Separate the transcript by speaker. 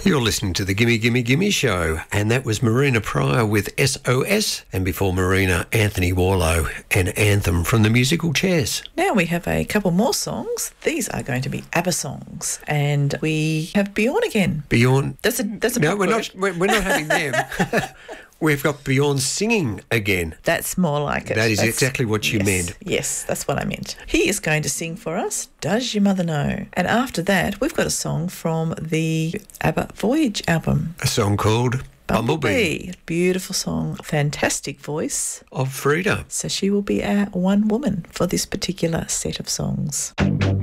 Speaker 1: You're listening to the Gimme Gimme Gimme Show, and that was Marina Pryor with SOS, and before Marina, Anthony Warlow and Anthem from the musical Chairs.
Speaker 2: Now we have a couple more songs. These are going to be ABBA songs, and we have Bjorn again.
Speaker 1: Bjorn?
Speaker 2: That's a
Speaker 1: no, we're not having them. We've got Bjorn singing again.
Speaker 2: That's more like it.
Speaker 1: That is exactly what you meant.
Speaker 2: Yes, that's what I meant. He is going to sing for us, Does Your Mother Know? And after that, we've got a song from the ABBA Voyage album.
Speaker 1: A song called Bumblebee.
Speaker 2: Beautiful song, fantastic voice.
Speaker 1: Of Frida.
Speaker 2: So she will be our one woman for this particular set of songs.